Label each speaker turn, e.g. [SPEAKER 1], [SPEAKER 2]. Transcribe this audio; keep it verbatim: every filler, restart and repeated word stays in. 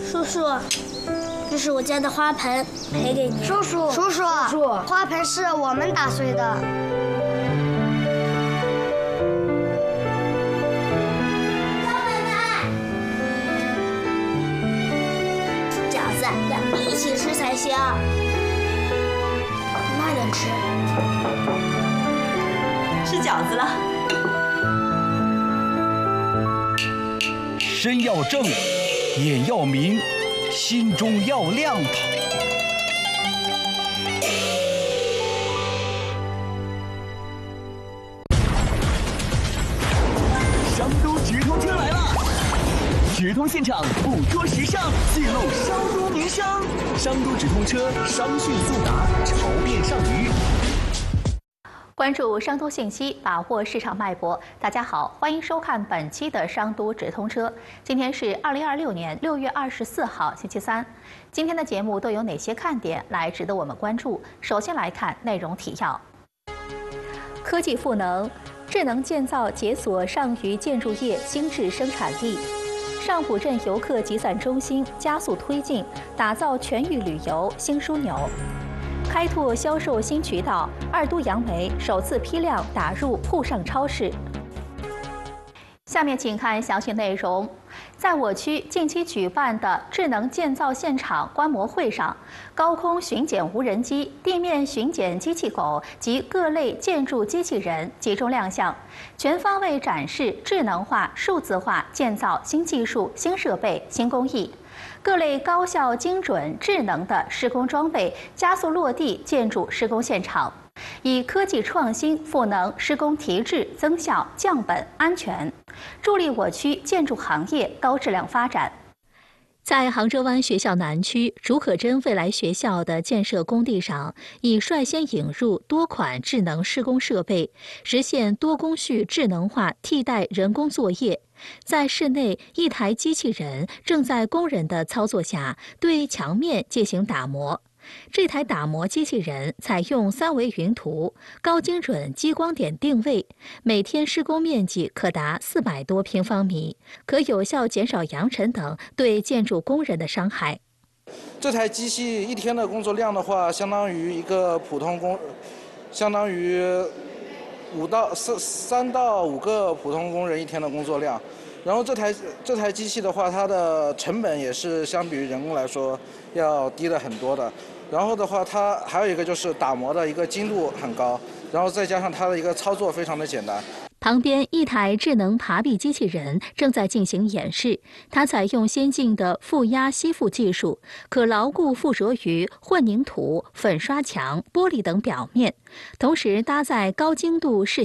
[SPEAKER 1] 叔叔，这是我家的花盆，赔给你。
[SPEAKER 2] 叔叔，叔叔，叔叔，花盆是我们打碎的。
[SPEAKER 1] 小奶奶，饺子要一起吃才行，慢点吃。
[SPEAKER 3] 吃饺子了。
[SPEAKER 4] 身要正，眼要明，心中要亮堂。
[SPEAKER 5] 商都直通车来了，直通现场捕捉时尚，记录商都名声。商都直通车，商讯速达，潮变上鱼。
[SPEAKER 6] 关注商都信息，把握市场脉搏。大家好，欢迎收看本期的商都直通车。今天是二零二六年六月二十四号，星期三。今天的节目都有哪些看点来值得我们关注？首先来看内容提要：科技赋能，智能建造解锁上虞建筑业新质生产力。上浦镇游客集散中心加速推进，打造全域旅游新枢纽。开拓销售新渠道，二都杨梅首次批量打入铺上超市。下面请看详细内容。在我区近期举办的智能建造现场观摩会上，高空巡检无人机、地面巡检机器狗及各类建筑机器人集中亮相，全方位展示智能化、数字化建造新技术、新设备、新工艺。各类高效、精准、智能的施工装备加速落地建筑施工现场，以科技创新赋能施工提质、增效、降本、安全，助力我区建筑行业高质量发展。在杭州湾学校南区竺可桢未来学校的建设工地上，已率先引入多款智能施工设备，实现多工序智能化替代人工作业。在室内，一台机器人正在工人的操作下对墙面进行打磨。这台打磨机器人采用三维云图、高精准激光点定位，每天施工面积可达四百多平方米，可有效减少扬尘等对建筑工人的伤害。
[SPEAKER 7] 这台机器一天的工作量的话，相当于一个普通工，相当于五到三三到五个普通工人一天的工作量。然后这台这台机器的话，它的成本也是相比于人工来说要低了很多的。然后的话，它还有一个就是打磨的一个精度很高，然后再加上它的一个操作非常的简单。
[SPEAKER 6] 旁边一台智能爬壁机器人正在进行演示，它采用先进的负压吸附技术，可牢固附着于混凝土、粉刷墙、玻璃等表面，同时搭载高精度视